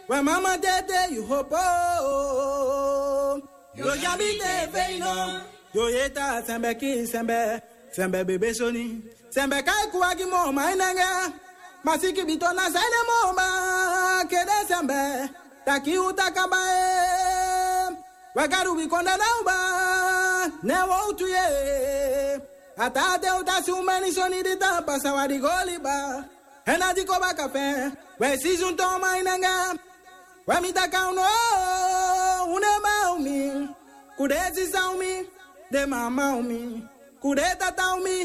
When mama tete you hope yo yami te veino yo yeta sembe ki sembe bebe soni sembe kai kuagi mo mainanga masiki bitona sene mo ma kede sembe taki utakabae wagaru bikonda nauba ne wo tuye atate utasi umeni soni dita pasawadi goliba enadi koba kafe we season to mainanga we mitaka uno unema umi kudezi saumi de mama umi kudeta taumi